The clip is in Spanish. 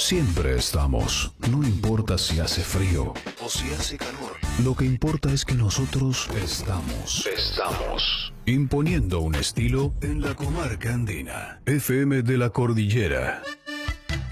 Siempre estamos, no importa si hace frío o si hace calor. Lo que importa es que nosotros estamos. Imponiendo un estilo en la comarca andina. FM de la Cordillera.